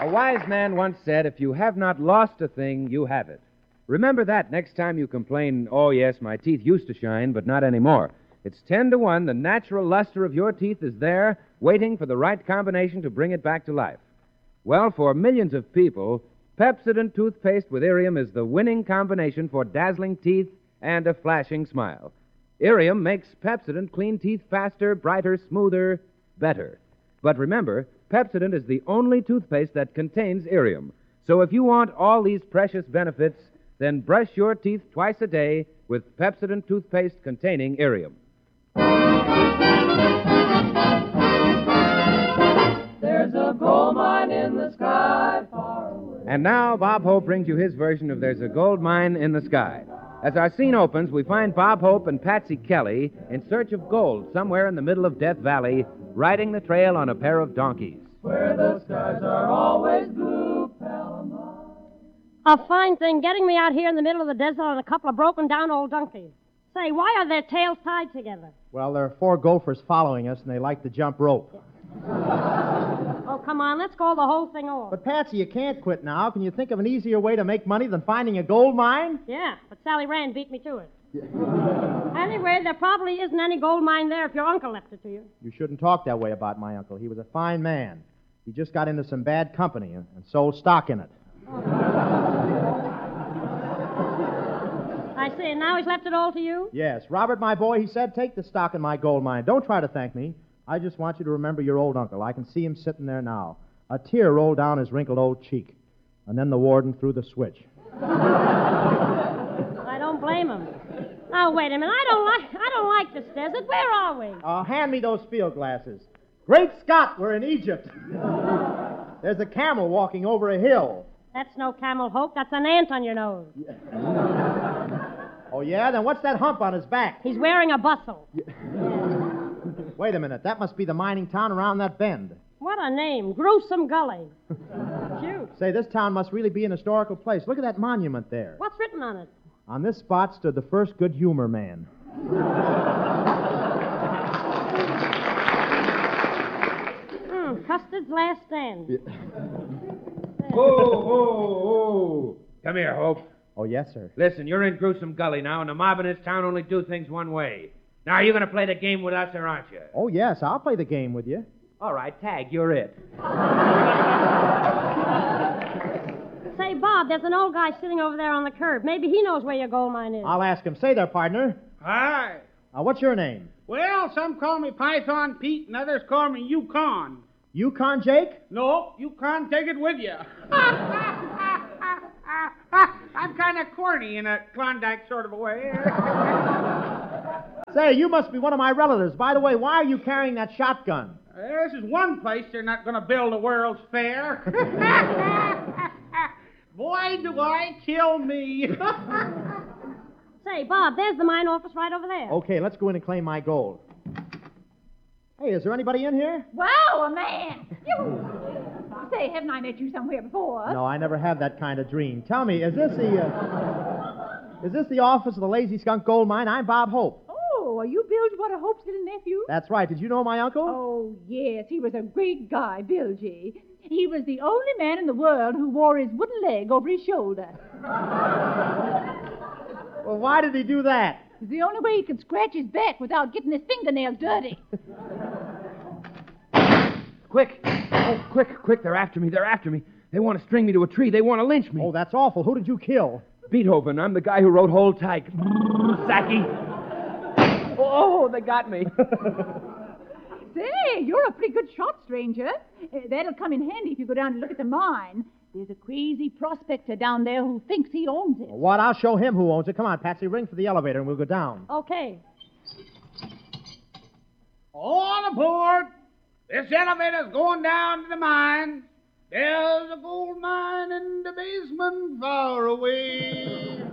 A wise man once said, if you have not lost a thing, you have it. Remember that next time you complain, oh, yes, my teeth used to shine, but not anymore. It's 10 to 1. The natural luster of your teeth is there, waiting for the right combination to bring it back to life. Well, for millions of people, Pepsodent toothpaste with Irium is the winning combination for dazzling teeth and a flashing smile. Irium makes Pepsodent clean teeth faster, brighter, smoother, better. But remember, Pepsodent is the only toothpaste that contains Irium. So if you want all these precious benefits, then brush your teeth twice a day with Pepsodent toothpaste containing Irium. There's a gold mine in the sky far away. And now Bob Hope brings you his version of There's a Gold Mine in the Sky. As our scene opens, we find Bob Hope and Patsy Kelly in search of gold somewhere in the middle of Death Valley, riding the trail on a pair of donkeys. Where the skies are always blue, Palomar. A fine thing getting me out here in the middle of the desert on a couple of broken-down old donkeys. Say, why are their tails tied together? Well, there are 4 gophers following us, and they like to jump rope. Oh, come on, let's call the whole thing off. But, Patsy, you can't quit now. Can you think of an easier way to make money than finding a gold mine? Yeah, but Sally Rand beat me to it. Anyway, there probably isn't any gold mine there if your uncle left it to you. You shouldn't talk that way about my uncle. He was a fine man. He just got into some bad company and sold stock in it. I see, and now he's left it all to you? Yes. Robert, my boy, he said, take the stock in my gold mine. Don't try to thank me. I just want you to remember your old uncle. I can see him sitting there now. A tear rolled down his wrinkled old cheek. And then the warden threw the switch. I don't blame him. Now, wait a minute. I don't like this desert. Where are we? Hand me those field glasses. Great Scott, we're in Egypt. There's a camel walking over a hill. That's no camel, Hope. That's an ant on your nose. Oh, yeah? Then what's that hump on his back? He's wearing a bustle. Wait a minute. That must be the mining town around that bend. What a name. Gruesome Gully. Shoot. Say, this town must really be an historical place. Look at that monument there. What's written on it? On this spot stood the first good humor man. Custard's last stand. Oh. Come here, Hope. Oh, yes, sir. Listen, you're in Gruesome Gully now, and the mob in this town only do things one way. Now, are you going to play the game with us, or aren't you? Oh, yes, I'll play the game with you. All right, Tag, you're it. Say, Bob, there's an old guy sitting over there on the curb. Maybe he knows where your gold mine is. I'll ask him. Say there, partner. Hi. What's your name? Well, some call me Python Pete and others call me Yukon. Yukon Jake? No, you can't take it with you. I'm kind of corny in a Klondike sort of a way. Say, you must be one of my relatives. By the way, why are you carrying that shotgun? This is one place they're not going to build a World's Fair. Boy, do I kill me. Say, Bob, there's the mine office right over there. Okay, let's go in and claim my gold. Hey, is there anybody in here? Wow, a man! You say, haven't I met you somewhere before? No, I never have that kind of dream. Tell me, is this the office of the Lazy Skunk Gold Mine? I'm Bob Hope. Oh, are you Bilge Water Hope's little nephew? That's right. Did you know my uncle? Oh, yes. He was a great guy, Bilgy. He was the only man in the world who wore his wooden leg over his shoulder. Well, why did he do that? It was the only way he could scratch his back without getting his fingernails dirty. Quick. Oh, quick. They're after me. They want to string me to a tree. They want to lynch me. Oh, that's awful. Who did you kill? Beethoven. I'm the guy who wrote Hold Tight. Sacky. Oh, they got me. Say, you're a pretty good shot, stranger. That'll come in handy if you go down and look at the mine. There's a crazy prospector down there who thinks he owns it. What? I'll show him who owns it. Come on, Patsy, ring for the elevator and we'll go down. Okay. All aboard. This elevator's going down to the mine. There's a gold mine in the basement far away.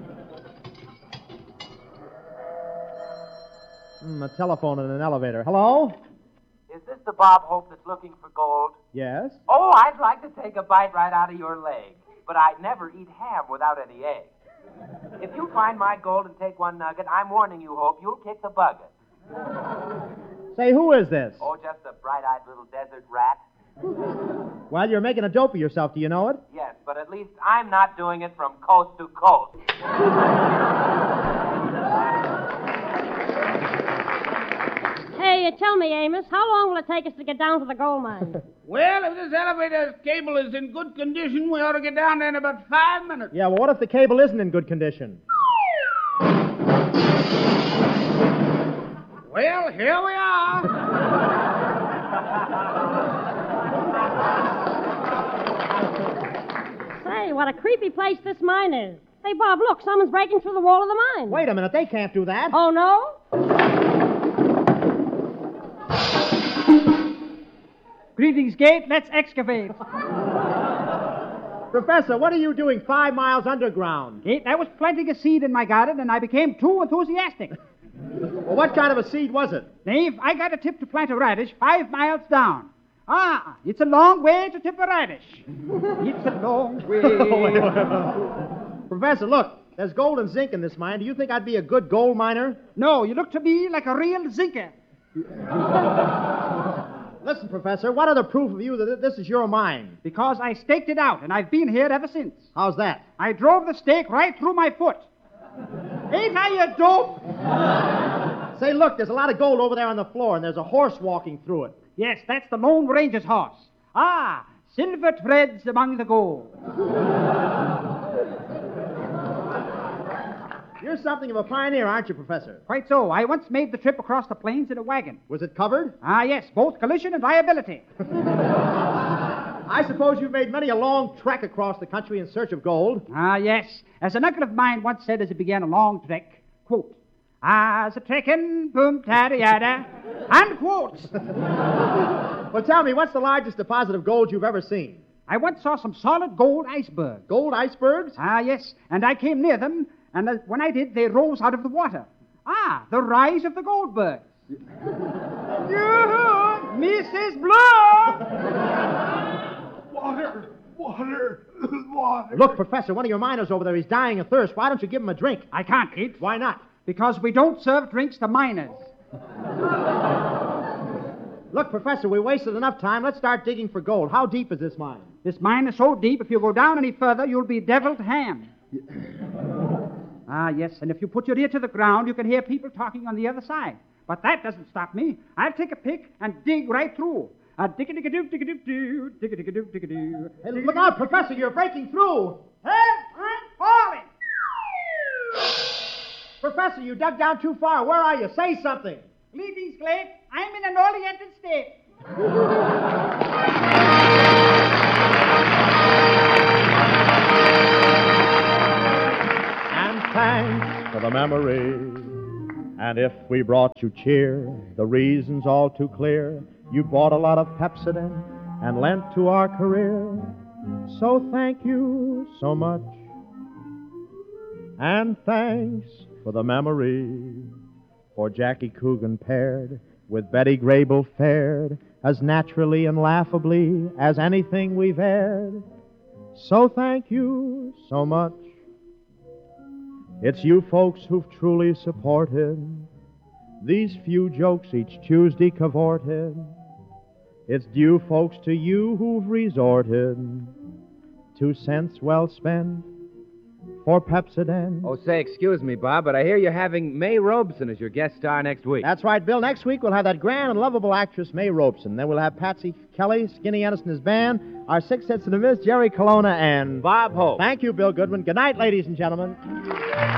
A telephone and an elevator. Hello? Is this the Bob Hope that's looking for gold? Yes? Oh, I'd like to take a bite right out of your leg, but I'd never eat ham without any eggs. If you find my gold and take one nugget, I'm warning you, Hope, you'll kick the bucket. Say, who is this? Oh, just a bright-eyed little desert rat. Well, you're making a dope of yourself. Do you know it? Yes, but at least I'm not doing it from coast to coast. Hey, tell me, Amos, how long will it take us to get down to the gold mine? Well, if this elevator cable is in good condition, we ought to get down there in about 5 minutes. Yeah, well, what if the cable isn't in good condition? Well, here we are. Say, what a creepy place this mine is. Hey, Bob, look, someone's breaking through the wall of the mine. Wait a minute, they can't do that. Oh, no? Greetings, Gate. Let's excavate. Professor, what are you doing 5 miles underground? Gate, I was planting a seed in my garden, and I became too enthusiastic. Well, what kind of a seed was it? Dave, I got a tip to plant a radish 5 miles down. Ah, it's a long way to tip a radish. It's a long way. Professor, look, there's gold and zinc in this mine. Do you think I'd be a good gold miner? No, you look to me like a real zinker. Listen, Professor, what other proof of you that this is your mine? Because I staked it out, and I've been here ever since. How's that? I drove the stake right through my foot. Ain't I a dope? Say, look, there's a lot of gold over there on the floor, and there's a horse walking through it. Yes, that's the Lone Ranger's horse. Ah, silver threads among the gold. You're something of a pioneer, aren't you, Professor? Quite so. I once made the trip across the plains in a wagon. Was it covered? Ah, yes, both collision and liability. I suppose you've made many a long trek across the country in search of gold. Ah, yes. As an uncle of mine once said as he began a long trek, quote, "As a trekkin', boom, tada, unquote." Well, tell me, what's the largest deposit of gold you've ever seen? I once saw some solid gold icebergs. Gold icebergs? Ah, yes, and I came near them, and when I did, they rose out of the water. Ah, the rise of the Goldbergs. Mrs. Blue! Water. Look, Professor, one of your miners over there, he's dying of thirst. Why don't you give him a drink? I can't, Kate. Why not? Because we don't serve drinks to miners. Look, Professor, we wasted enough time. Let's start digging for gold. How deep is this mine? This mine is so deep, if you go down any further, you'll be deviled ham. Ah, yes, and if you put your ear to the ground, you can hear people talking on the other side. But that doesn't stop me. I'll take a pick and dig right through. Dig-a-dig-a-doo, dig-a-doo-doo, dig-a-dig-a-doo, dig-a-doo. Hey, look out, Professor, you're breaking through. Help! I'm falling! Professor, you dug down too far. Where are you? Say something. Greetings, Clay. I'm in an oriented state. And thanks for the memory. And if we brought you cheer, the reason's all too clear. You bought a lot of Pepsodent and lent to our career. So thank you so much. And thanks for the memory. For Jackie Coogan paired with Betty Grable fared as naturally and laughably as anything we've aired. So thank you so much. It's you folks who've truly supported these few jokes each Tuesday cavorted. It's due, folks, to you who've resorted 2 cents well spent for Pepsodent. Oh, say, excuse me, Bob, but I hear you're having May Robeson as your guest star next week. That's right, Bill. Next week we'll have that grand and lovable actress May Robeson. Then we'll have Patsy Kelly, Skinny Ennis and his band, our Six Hits and a Miss, Jerry Colonna, and Bob Hope. Thank you, Bill Goodwin. Good night, ladies and gentlemen.